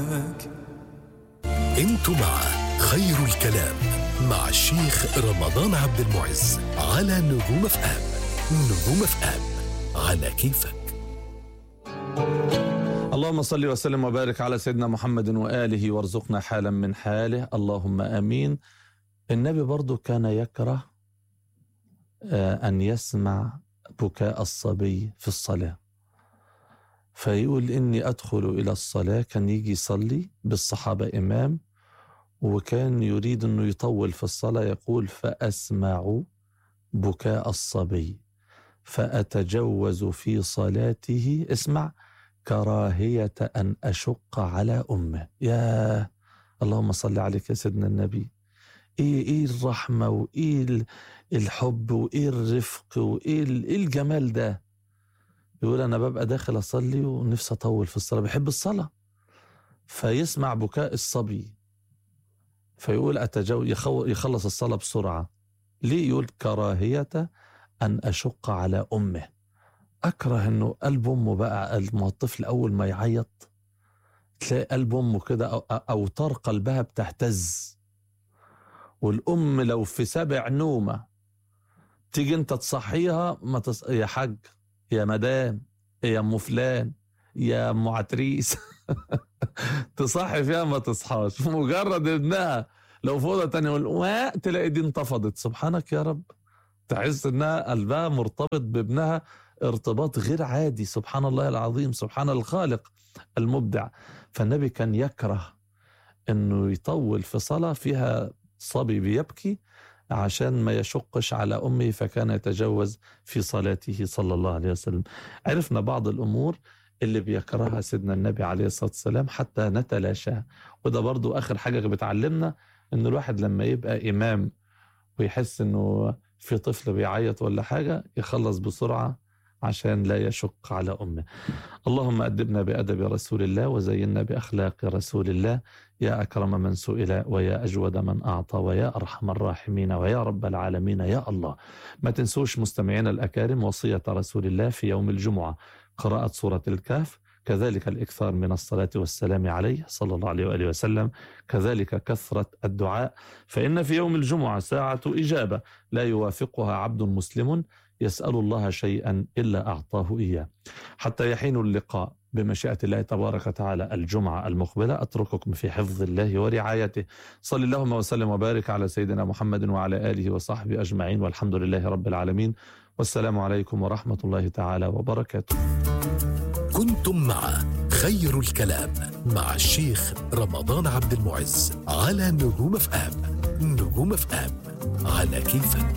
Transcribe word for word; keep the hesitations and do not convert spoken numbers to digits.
معاك. انتوا مع خير الكلام مع الشيخ رمضان عبد المعز على نجوم اف ام. نجوم اف ام على كيفك. اللهم صل وسلم وبارك على سيدنا محمد وآله وارزقنا حالا من حاله، اللهم آمين. النبي برضو كان يكره أن يسمع بكاء الصبي في الصلاة، فيقول إني أدخل إلى الصلاة. كان يجي يصلي بالصحابة إمام، وكان يريد أنه يطول في الصلاة، يقول فأسمع بكاء الصبي فأتجوز في صلاته، اسمع، كراهية أن أشق على أمه. يا اللهم صل عليك يا سيدنا النبي. إيه, إيه الرحمة وإيه الحب وإيه الرفق وإيه الجمال ده. يقول أنا ببقى داخل أصلي ونفسي أطول في الصلاة، بحب الصلاة، فيسمع بكاء الصبي فيقول أتجوز، يخلص الصلاة بسرعة. ليه؟ يقول كراهية أن أشق على أمه. أكره أنه قلب أمه بقى، الطفل أول ما يعيط تلاقي قلب أمه كده أو أوتار قلبها بتهتز، والأم لو في سبع نومة تيجي أنت تصحيها، ما تص... يا حاج، يا مدام، يا أم فلان، يا أم عتريس تصحي فيها ما تصحاش. مجرد ابنها لو في أوضة تانية يقول تلاقي دي انتفضت. سبحانك يا رب، تحس انها قلبها مرتبط بابنها ارتباط غير عادي. سبحان الله العظيم، سبحان الخالق المبدع. فالنبي كان يكره انه يطول في صلاة فيها صبي بيبكي عشان ما يشقش على أمه، فكان يتجوز في صلاته صلى الله عليه وسلم. عرفنا بعض الأمور اللي بيكرهها سيدنا النبي عليه الصلاة والسلام حتى نتلاشاها. وده برضو آخر حاجة بتعلمنا إن الواحد لما يبقى إمام ويحس إنه في طفل بيعيط ولا حاجة، يخلص بسرعة عشان لا يشق على أمه. اللهم أدبنا بأدب رسول الله وزينا بأخلاق رسول الله، يا أكرم من سئل ويا أجود من أعطى ويا أرحم الراحمين ويا رب العالمين يا الله. ما تنسوش مستمعين الأكارم وصية رسول الله في يوم الجمعة، قراءة سورة الكهف، كذلك الإكثار من الصلاة والسلام عليه صلى الله عليه وآله وسلم، كذلك كثرة الدعاء، فإن في يوم الجمعة ساعة إجابة لا يوافقها عبد مسلم يسأل الله شيئا إلا أعطاه إياه. حتى يحين اللقاء بمشيئة الله تبارك وتعالى الجمعة المقبلة، أترككم في حفظ الله ورعايته. صلى اللهم وسلم وبارك على سيدنا محمد وعلى آله وصحبه أجمعين، والحمد لله رب العالمين، والسلام عليكم ورحمة الله تعالى وبركاته. كنتم مع خير الكلام مع الشيخ رمضان عبد المعز على نجوم اف ام. نجوم اف ام على كيفك.